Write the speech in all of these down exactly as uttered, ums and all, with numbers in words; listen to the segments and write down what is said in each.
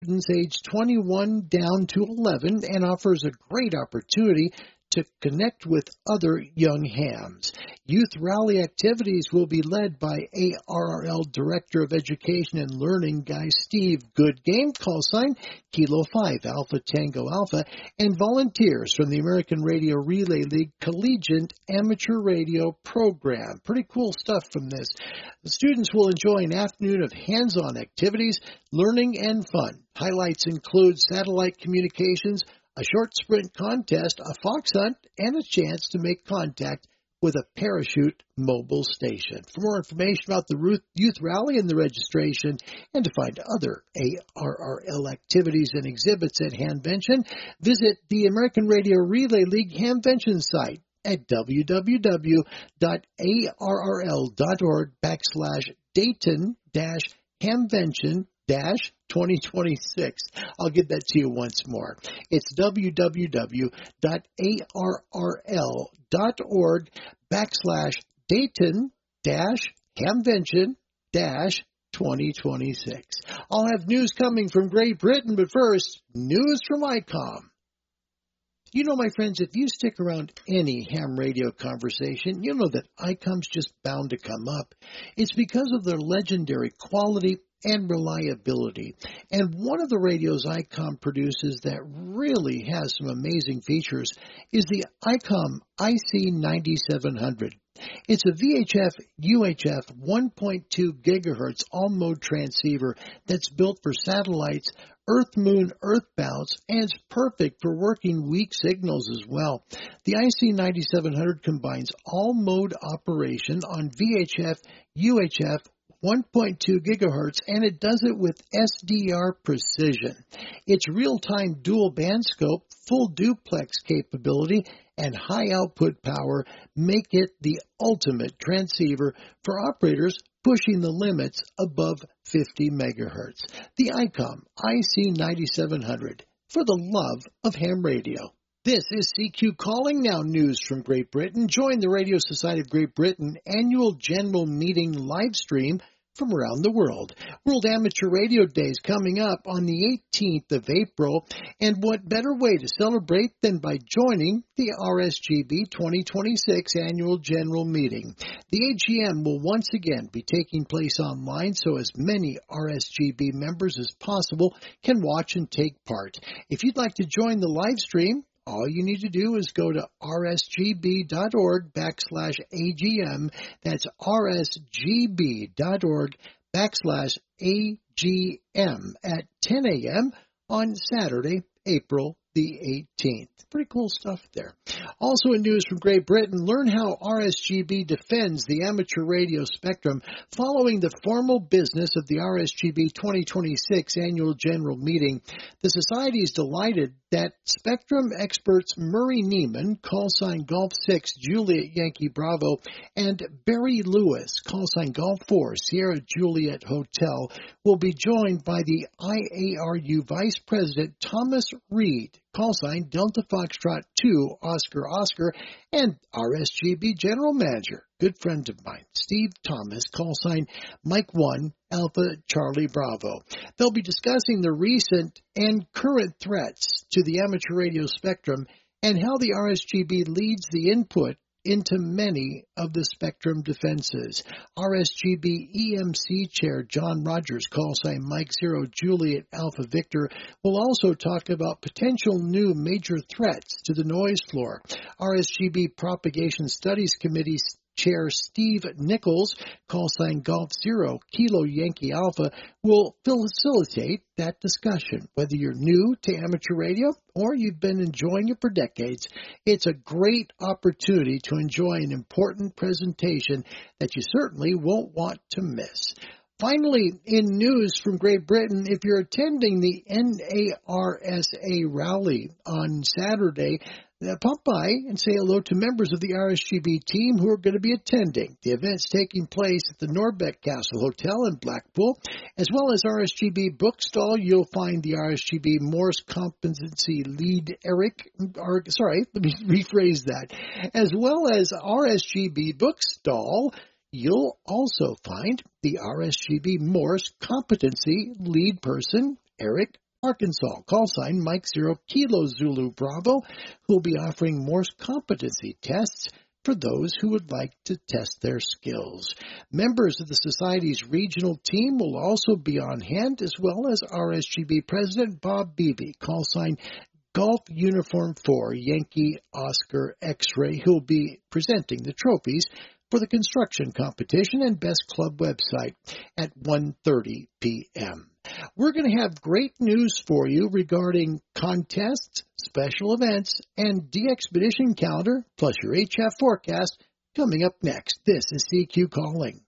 students age twenty-one down to eleven and offers a great opportunity to connect with other young hams. Youth rally activities will be led by A R R L Director of Education and Learning, Guy Steve Goodgame, call sign Kilo five Alpha Tango Alpha, and volunteers from the American Radio Relay League Collegiate Amateur Radio Program. Pretty cool stuff from this. The students will enjoy an afternoon of hands-on activities, learning, and fun. Highlights include satellite communications, a short sprint contest, a fox hunt, and a chance to make contact with a parachute mobile station. For more information about the Youth Rally and the registration, and to find other A R R L activities and exhibits at Hamvention, visit the American Radio Relay League Hamvention site at www.arrl.org backslash Dayton dash Hamvention dash twenty twenty-six. I'll give that to you once more. It's www.arrl.org backslash Dayton dash Hamvention dash twenty twenty-six. I'll have news coming from Great Britain, but first, news from ICOM. You know, my friends, if you stick around any ham radio conversation, you'll know that ICOM's just bound to come up. It's because of their legendary quality and reliability. And one of the radios ICOM produces that really has some amazing features is the ICOM I C ninety-seven hundred. It's a V H F U H F one point two gigahertz all-mode transceiver that's built for satellites, Earth-Moon Earthbounds, and it's perfect for working weak signals as well. The I C ninety-seven hundred combines all-mode operation on V H F U H F one point two gigahertz, and it does it with S D R precision. Its real-time dual band scope, full duplex capability, and high output power make it the ultimate transceiver for operators pushing the limits above fifty megahertz. The ICOM I C ninety-seven hundred, for the love of ham radio. This is C Q Calling, now news from Great Britain. Join the Radio Society of Great Britain annual general meeting live stream from around the world. World Amateur Radio Day is coming up on the eighteenth of April, and what better way to celebrate than by joining the R S G B twenty twenty-six Annual General Meeting. The A G M will once again be taking place online, so as many R S G B members as possible can watch and take part. If you'd like to join the live stream, all you need to do is go to rsgb.org backslash AGM. That's rsgb.org backslash AGM at ten a.m. on Saturday, April the eighteenth. Pretty cool stuff there. Also in news from Great Britain, learn how R S G B defends the amateur radio spectrum following the formal business of the R S G B twenty twenty-six Annual General Meeting. The Society is delighted that spectrum experts Murray Neiman, call sign Golf six, Juliet Yankee Bravo, and Barry Lewis, call sign Golf four, Sierra Juliet Hotel, will be joined by the I A R U Vice President Thomas Reed, call sign Delta Foxtrot two, Oscar Oscar, and R S G B General Manager, good friend of mine, Steve Thomas, call sign Mike one, Alpha Charlie Bravo. They'll be discussing the recent and current threats to the amateur radio spectrum and how the R S G B leads the input into many of the spectrum defenses. R S G B E M C Chair John Rogers, call sign Mike Zero Juliet Alpha Victor, will also talk about potential new major threats to the noise floor. R S G B Propagation Studies Committee Chair Steve Nichols, call sign Golf Zero Kilo Yankee Alpha, will facilitate that discussion. Whether you're new to amateur radio or you've been enjoying it for decades, it's a great opportunity to enjoy an important presentation that you certainly won't want to miss. Finally, in news from Great Britain, if you're attending the N A R S A rally on Saturday, Uh, pop by and say hello to members of the R S G B team who are going to be attending. The event's taking place at the Norbeck Castle Hotel in Blackpool, as well as R S G B Bookstall. You'll find the R S G B Morse Competency Lead Eric, or, sorry, let me rephrase that, as well as R S G B Bookstall. You'll also find the R S G B Morse Competency Lead Person, Eric Arkansas. Call sign Mike Zero Kilo Zulu Bravo, who will be offering Morse competency tests for those who would like to test their skills. Members of the Society's regional team will also be on hand, as well as R S G B President Bob Beebe. Call sign Golf Uniform four Yankee Oscar X-Ray, who will be presenting the trophies for the construction competition and Best Club website at one thirty p.m. We're going to have great news for you regarding contests, special events, and de-expedition calendar, plus your H F forecast coming up next. This is C Q Calling.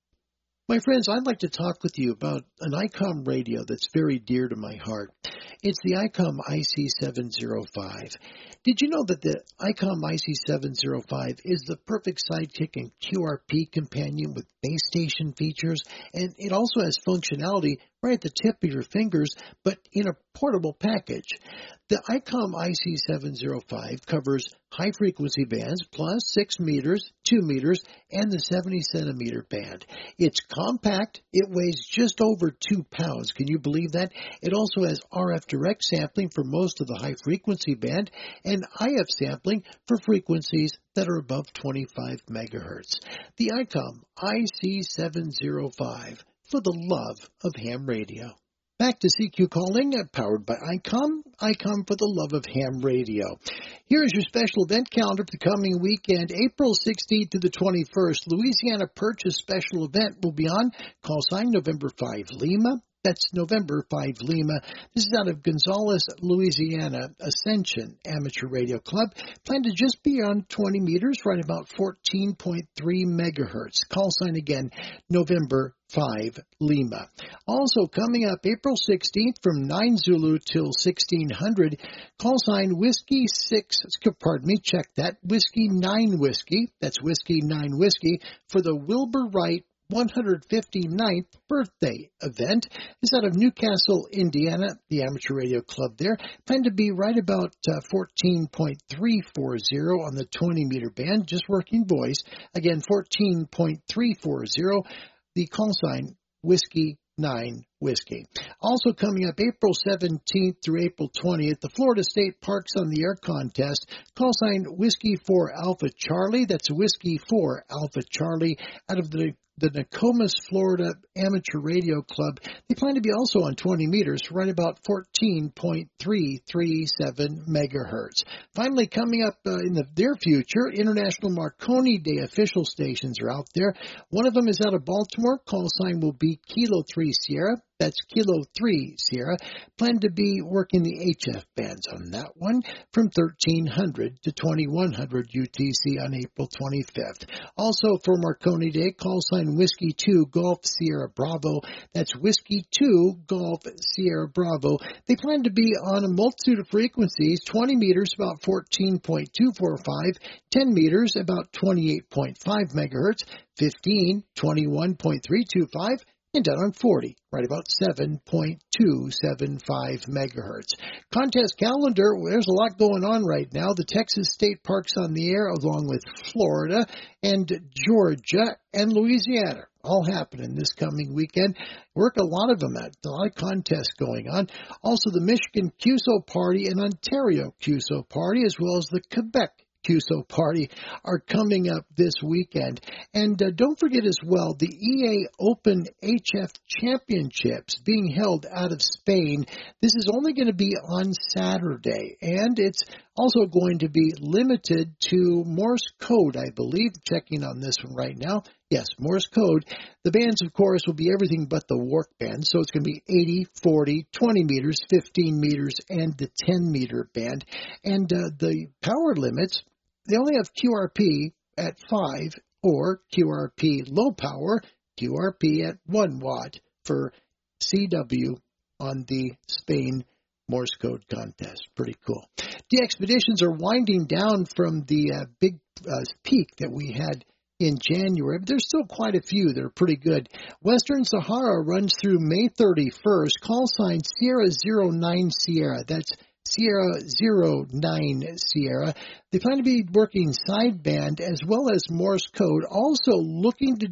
My friends, I'd like to talk with you about an I COM radio that's very dear to my heart. It's the I COM I C seven oh five. Did you know that the I COM I C seven oh five is the perfect sidekick and Q R P companion with base station features? And it also has functionality right at the tip of your fingers, but in a portable package. The I COM I C seven oh five covers high-frequency bands plus six meters, two meters, and the seventy centimeter band. It's compact. It weighs just over two pounds. Can you believe that? It also has R F direct sampling for most of the high-frequency band and I F sampling for frequencies that are above twenty-five megahertz. The I COM I C seven oh five, for the love of ham radio. Back to C Q Calling, powered by I COM. I COM for the love of ham radio. Here's your special event calendar for the coming weekend. April sixteenth to the twenty-first, Louisiana Purchase special event will be on. Call sign November five Lima. That's November five Lima. This is out of Gonzales, Louisiana, Ascension Amateur Radio Club. Planned to just be on twenty meters, right about fourteen point three megahertz. Call sign again, November five Lima. Also coming up April sixteenth from nine Zulu till sixteen hundred, call sign Whiskey six, pardon me, check that, Whiskey nine Whiskey, that's Whiskey nine Whiskey, for the Wilbur Wright one hundred fifty-ninth birthday event. Is out of Newcastle, Indiana, the Amateur Radio Club there. Planned to be right about uh, fourteen point three four zero on the twenty meter band, just working voice. Again, fourteen point three four zero, the call sign Whiskey nine Whiskey. Also coming up April seventeenth through April twentieth, the Florida State Parks on the Air contest. Call sign Whiskey four Alpha Charlie. That's Whiskey four Alpha Charlie out of the the Nokomis, Florida Amateur Radio Club. They plan to be also on twenty meters, right about fourteen point three three seven megahertz. Finally, coming up uh, in the near future, International Marconi Day official stations are out there. One of them is out of Baltimore. Call sign will be Kilo three Sierra. That's Kilo three Sierra. Plan to be working the H F bands on that one from thirteen hundred to twenty-one hundred U T C on April twenty-fifth. Also for Marconi Day, call sign Whiskey two Golf Sierra Bravo. That's Whiskey two Golf Sierra Bravo. They plan to be on a multitude of frequencies, twenty meters, about fourteen point two four five, ten meters, about twenty-eight point five megahertz, fifteen, twenty-one point three two five, and down on forty, right about seven point two seven five megahertz. Contest calendar, there's a lot going on right now. The Texas State Parks on the Air, along with Florida and Georgia and Louisiana, all happening this coming weekend. Work a lot of them at, a lot of contests going on. Also the Michigan Q S O Party and Ontario Q S O Party, as well as the Quebec Q S O Party are coming up this weekend. And uh, don't forget as well, the E A Open H F Championships being held out of Spain. This is only going to be on Saturday, and it's also going to be limited to Morse code, I believe. Checking on this one right now. Yes, Morse code. The bands, of course, will be everything but the Warp band. So it's going to be eighty, forty, twenty meters, fifteen meters, and the ten meter band. And uh, the power limits, they only have Q R P at five or Q R P low power, Q R P at one watt for C W on the Spain Morse code contest. Pretty cool. The expeditions are winding down from the uh, big uh, peak that we had in January, but there's still quite a few that are pretty good. Western Sahara runs through May thirty-first. Call sign Sierra zero nine Sierra. That's Sierra zero nine Sierra. They plan to be working sideband as well as Morse code, also looking to do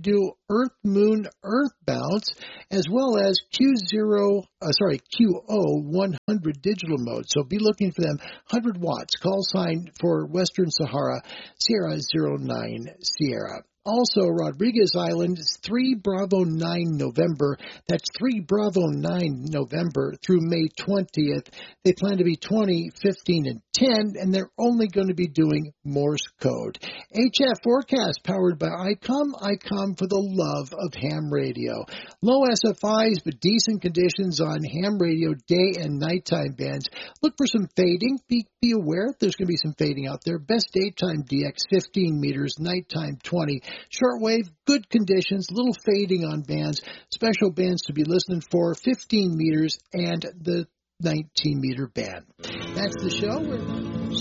Earth Moon Earth Bounce, as well as Q zero, uh, sorry, Q O one hundred digital mode. So be looking for them. one hundred watts, call sign for Western Sahara, Sierra zero nine Sierra. Also, Rodriguez Island is three Bravo nine November. That's three Bravo nine November through May twentieth. They plan to be twenty, fifteen, and ten, and they're only going to be doing Morse code. H F forecast powered by I COM. I COM for the love of ham radio. Low S F Is, but decent conditions on ham radio day and nighttime bands. Look for some fading. Be, be aware there's going to be some fading out there. Best daytime D X, fifteen meters, nighttime twenty. Shortwave, good conditions, little fading on bands. Special bands to be listening for, fifteen meters and the nineteen meter band. That's the show. We're